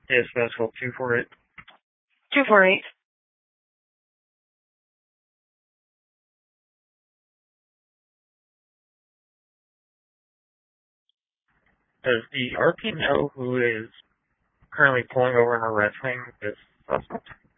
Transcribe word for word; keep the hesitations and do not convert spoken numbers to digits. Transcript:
Yes, that's called two four eight. two four eight. Does the R P know who is currently pulling over and arresting this suspect?